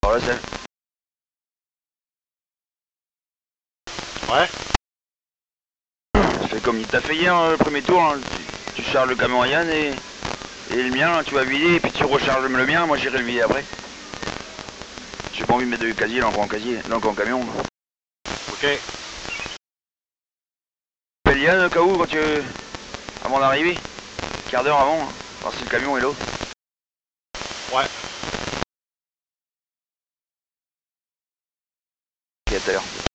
Alors là, c'est... Ouais. Tu fais comme il t'a fait hier, le premier tour, hein. Tu charges le camion à Yann et le mien, là, tu vas vider et puis tu recharges le mien, moi j'irai le vider après. J'ai pas envie de mettre de casier dans le casier, dans le camion. Ok. Appelle Yann au cas où quand tu... avant d'arriver, quart d'heure avant, hein, voir si le camion est là. Ouais. Ok, à tout à l'heure.